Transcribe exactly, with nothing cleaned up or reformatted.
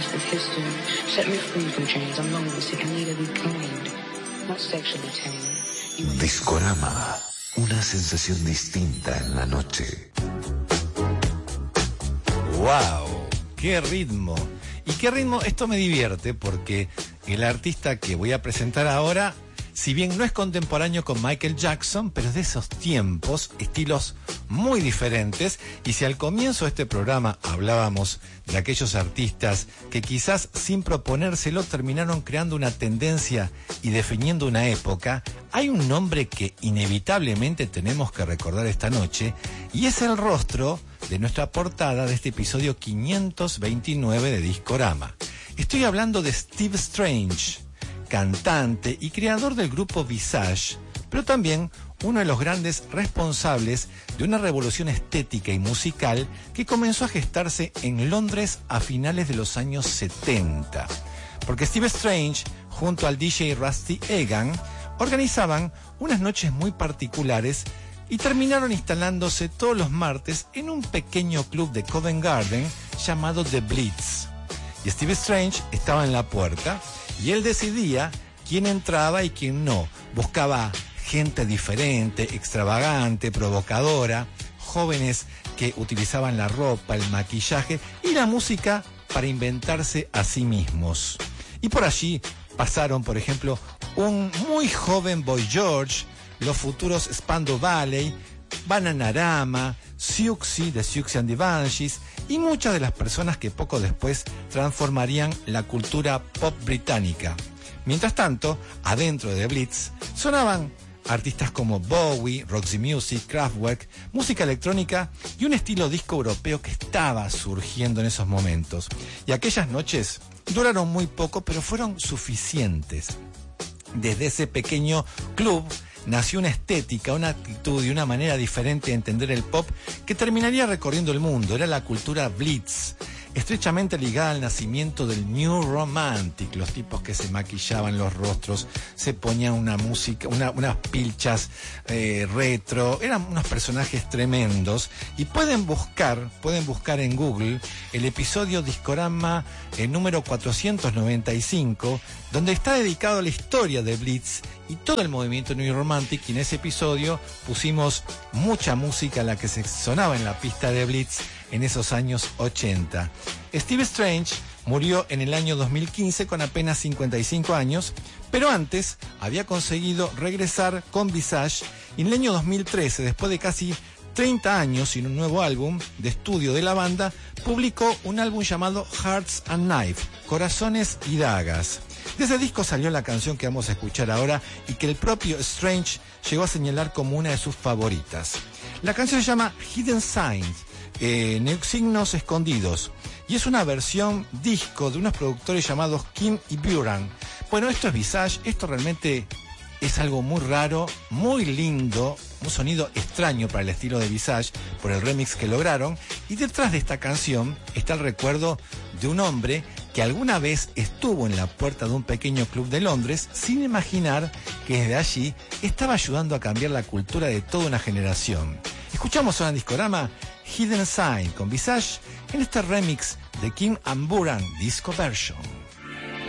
and history. Set me free from chains. I'm lonely, sick and need to be claimed. Not sexually tamed. Discorama, una sensación distinta en la noche. ¡Wow! ¡Qué ritmo! ¿Y qué ritmo? Esto me divierte porque el artista que voy a presentar ahora, si bien no es contemporáneo con Michael Jackson, pero es de esos tiempos, estilos muy diferentes. Y si al comienzo de este programa hablábamos de aquellos artistas que quizás sin proponérselo terminaron creando una tendencia y definiendo una época, hay un nombre que inevitablemente tenemos que recordar esta noche, y es el rostro de nuestra portada de este episodio quinientos veintinueve de Discorama. Estoy hablando de Steve Strange, cantante y creador del grupo Visage, pero también uno de los grandes responsables de una revolución estética y musical que comenzó a gestarse en Londres a finales de los años setenta. Porque Steve Strange, junto al D J Rusty Egan, organizaban unas noches muy particulares y terminaron instalándose todos los martes en un pequeño club de Covent Garden llamado The Blitz. Y Steve Strange estaba en la puerta y él decidía quién entraba y quién no. Buscaba gente diferente, extravagante, provocadora, jóvenes que utilizaban la ropa, el maquillaje y la música para inventarse a sí mismos. Y por allí pasaron, por ejemplo, un muy joven Boy George, los futuros Spandau Ballet, Bananarama, Siouxsie de Siouxsie and the Banshees y muchas de las personas que poco después transformarían la cultura pop británica. Mientras tanto, adentro de The Blitz sonaban artistas como Bowie, Roxy Music, Kraftwerk, música electrónica y un estilo disco europeo que estaba surgiendo en esos momentos. Y aquellas noches duraron muy poco, pero fueron suficientes. Desde ese pequeño club nació una estética, una actitud y una manera diferente de entender el pop que terminaría recorriendo el mundo. Era la cultura Blitz, estrechamente ligada al nacimiento del New Romantic, los tipos que se maquillaban los rostros, se ponían una música, una, unas pilchas eh, retro, eran unos personajes tremendos. Y pueden buscar, pueden buscar en Google el episodio Discorama el número cuatrocientos noventa y cinco, donde está dedicado a la historia de Blitz y todo el movimiento New Romantic, y en ese episodio pusimos mucha música la que se sonaba en la pista de Blitz en esos años ochenta. Steve Strange murió en el año dos mil quince con apenas cincuenta y cinco años, pero antes había conseguido regresar con Visage y en el año dos mil trece, después de casi treinta años sin un nuevo álbum de estudio de la banda, publicó un álbum llamado Hearts and Knife, Corazones y Dagas. De ese disco salió la canción que vamos a escuchar ahora y que el propio Strange llegó a señalar como una de sus favoritas. La canción se llama Hidden Signs, eh, signos escondidos, y es una versión disco de unos productores llamados Kim y Buran. Bueno, esto es Visage, esto realmente es algo muy raro, muy lindo, un sonido extraño para el estilo de Visage por el remix que lograron, y detrás de esta canción está el recuerdo de un hombre que alguna vez estuvo en la puerta de un pequeño club de Londres sin imaginar que desde allí estaba ayudando a cambiar la cultura de toda una generación. Escuchamos ahora en Discorama Hidden Sign con Visage en este remix de Kim and Buran Disco Version.